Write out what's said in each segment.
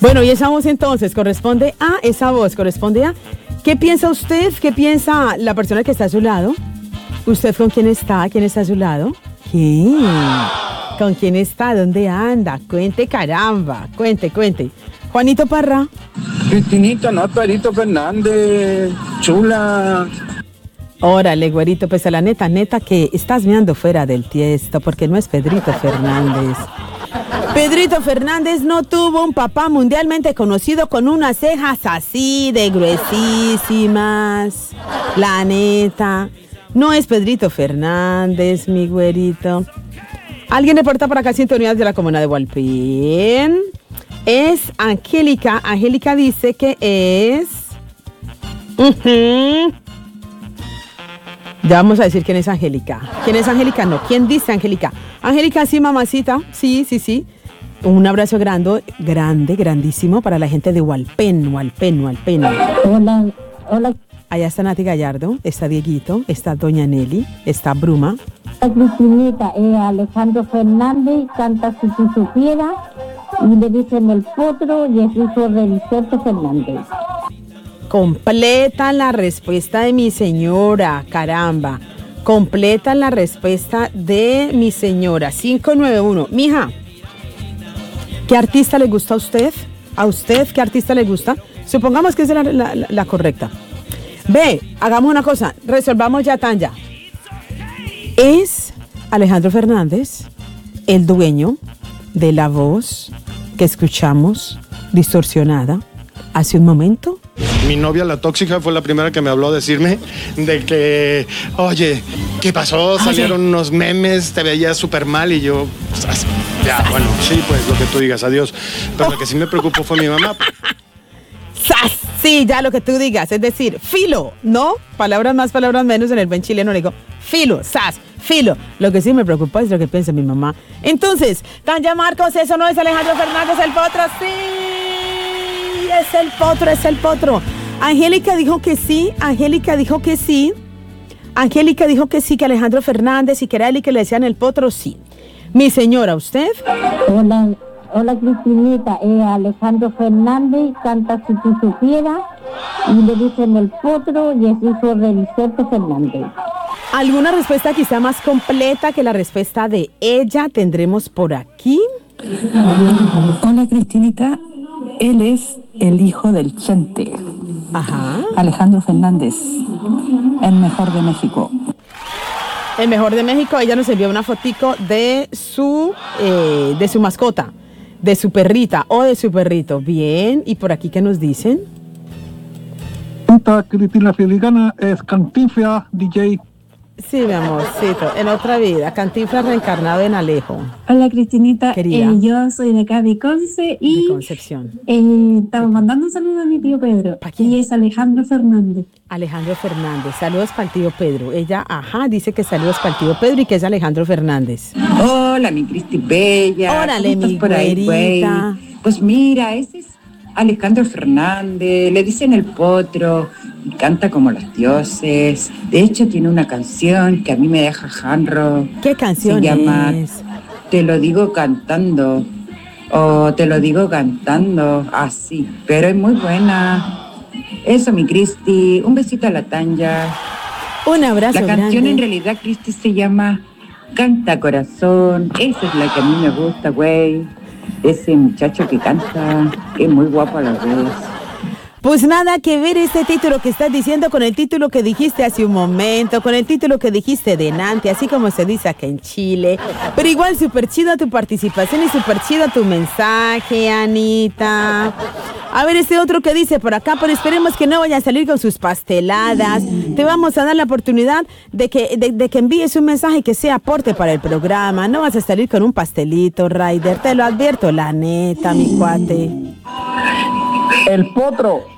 Bueno, y esa voz entonces corresponde a, ¿qué piensa usted? ¿Qué piensa la persona que está a su lado? ¿Usted con quién está? ¿Quién está a su lado? ¿Quién? ¿Con quién está? ¿Dónde anda? Cuente, caramba. Cuente. Juanito Parra. Cristinita, no, Pedrito Fernández, chula. Órale, güerito, pues a la neta que estás mirando fuera del tiesto, porque no es Pedrito Fernández. Pedrito Fernández no tuvo un papá mundialmente conocido con unas cejas así de gruesísimas. La neta, no es Pedrito Fernández, mi güerito. Alguien reporta por acá sintonías de la comuna de Hualpén. Es Angélica. Angélica dice que es... Ya vamos a decir quién es Angélica. ¿Quién es Angélica? No. ¿Quién dice Angélica? Angélica, sí, mamacita. Sí. Un abrazo grandísimo para la gente de Hualpén. Hola. Allá está Nati Gallardo, está Dieguito, está Doña Nelly, está Bruma. Cristinita, Alejandro Fernández canta Si tú supieras y le dicen El Potro y es hijo de Vicente Fernández. Completa la respuesta de mi señora, caramba. Completa la respuesta de mi señora. 591. Mija, ¿qué artista le gusta a usted? ¿A usted qué artista le gusta? Supongamos que es la correcta. Ve, hagamos una cosa, resolvamos ya tan ya. ¿Es Alejandro Fernández el dueño de la voz que escuchamos distorsionada hace un momento? Mi novia, la tóxica, fue la primera que me habló a decirme de que, oye, ¿qué pasó? Salieron unos memes, te veías súper mal y yo, ya, bueno, sí, pues lo que tú digas, adiós. Pero la que sí me preocupó fue mi mamá. ¡Sas! Sí, ya lo que tú digas, es decir, filo, ¿no? Palabras más, palabras menos, en el buen chileno le digo, filo, sas, filo. Lo que sí me preocupa es lo que piensa mi mamá. Entonces, Tanya Marcos, eso no es Alejandro Fernández, el potro, sí, es el potro. Angélica dijo que sí, que Alejandro Fernández y que era él y que le decían el potro, sí. Mi señora, ¿usted? Hola Cristinita, Alejandro Fernández canta Si tú supieras y le dicen El Potro y es hijo de Vicente Fernández. ¿Alguna respuesta quizá más completa que la respuesta de ella tendremos por aquí? Hola Cristinita, él es el hijo del Chente. Ajá. Alejandro Fernández, el mejor de México. El mejor de México, ella nos envió una fotico de su mascota. De su perrita o de su perrito. Bien, ¿y por aquí qué nos dicen? Cristina Filigana es Cantinflas DJ. Sí, mi amorcito, en otra vida, Cantinflas reencarnado en Alejo. Hola Cristinita, Querida. Yo soy de acá de Conce y de Concepción. Estamos mandando un saludo a mi tío Pedro. ¿Para quién? Y es Alejandro Fernández. Alejandro Fernández, saludos para el tío Pedro. Ella, dice que saludos para el tío Pedro y que es Alejandro Fernández. Hola, mi Cristi Bella. Órale, mi güerita. Pues mira, ese es Alejandro Fernández, le dicen El Potro, y canta como los dioses. De hecho, tiene una canción que a mí me deja janro. ¿Qué canción se llama es? Te lo digo cantando, o Te lo digo cantando, así, pero es muy buena. Eso, mi Cristi, un besito a la Tanya. Un abrazo La canción grande. en realidad, Cristi, se llama Canta Corazón. Esa es la que a mí me gusta, güey. Ese muchacho que canta, que es muy guapo a la vez. Pues nada que ver este título que estás diciendo con el título que dijiste hace un momento, con el título que dijiste delante, así como se dice acá en Chile. Pero igual súper chida tu participación y súper chida tu mensaje, Anita. A ver, este otro que dice por acá, pero esperemos que no vayan a salir con sus pasteladas. Te vamos a dar la oportunidad de que envíes un mensaje que sea aporte para el programa. No vas a salir con un pastelito, Ryder, te lo advierto, la neta, mi cuate. El Potro.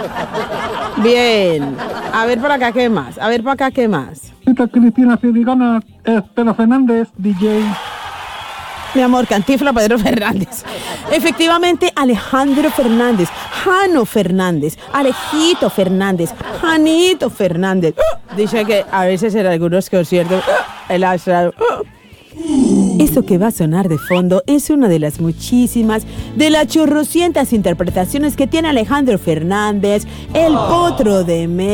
Bien. A ver por acá, ¿qué más? Cristina Filigana es Pedro Fernández DJ. Mi amor, Cantinflas Pedro Fernández. Efectivamente, Alejandro Fernández, Jano Fernández, Alejito Fernández, Janito Fernández. Dice que a veces en algunos conciertos el astral Eso que va a sonar de fondo es una de las muchísimas, de las chorrocientas interpretaciones que tiene Alejandro Fernández, el Potro de México.